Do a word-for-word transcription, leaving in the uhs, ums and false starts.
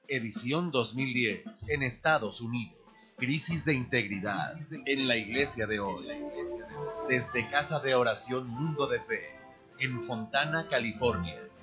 edición dos mil diez, en Estados Unidos. Crisis de integridad en la iglesia de hoy. Desde Casa de Oración Mundo de Fe, en Fontana, California.